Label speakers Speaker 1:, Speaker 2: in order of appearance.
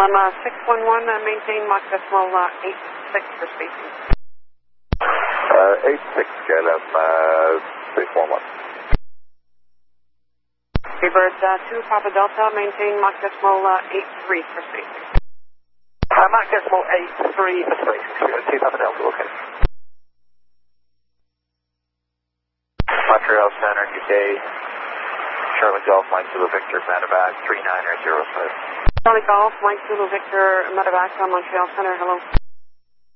Speaker 1: 611, maintain Mach decimal 86 for spacing.
Speaker 2: 86 KLM 611.
Speaker 1: Bird 2 Papa Delta, maintain Mach decimal 83 for spacing.
Speaker 2: Mach decimal 83 for spacing. 2 Papa Delta, okay. Montreal Center, good day. Charlie Golf, Mike Zulu Victor, Medevac 3905.
Speaker 1: Charlie Golf, Mike Zulu Victor, Medevac, Montreal Center, hello.